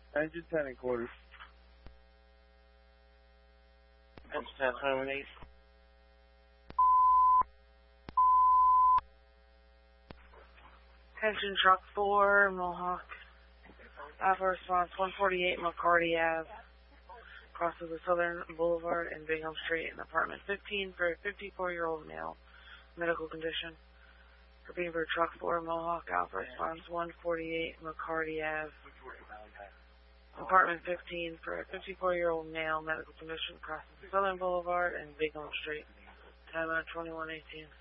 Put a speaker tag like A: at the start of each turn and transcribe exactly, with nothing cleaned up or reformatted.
A: Engine ten and quarters.
B: Engine ten, twenty-one eight. Attention truck four, Mohawk. Alpha response one forty-eight McCarty Ave. Crosses the Southern Boulevard and Bingham Street in apartment fifteen for a fifty-four-year-old male. Medical condition. Repeating for truck four, Mohawk. Alpha response one forty-eight McCarty Ave. Apartment fifteen for a fifty-four-year-old male. Medical condition. Crosses the Southern Boulevard and Bingham Street. Time out twenty-one eighteen.